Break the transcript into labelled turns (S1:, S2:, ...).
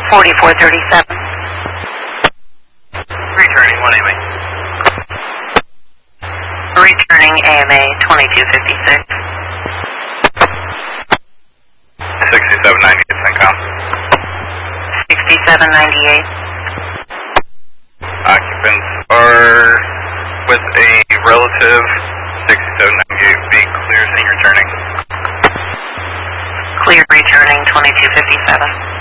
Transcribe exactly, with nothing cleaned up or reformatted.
S1: forty-four thirty-seven.
S2: Returning one A M A.
S1: Returning A M A twenty-two fifty-six.
S2: sixty-seven ninety-eight, Syncom.
S1: sixty-seven ninety-eight.
S2: Occupants are with a relative. sixty-seven ninety-eight, be clear, senior returning.
S1: Clear returning twenty-two fifty-seven.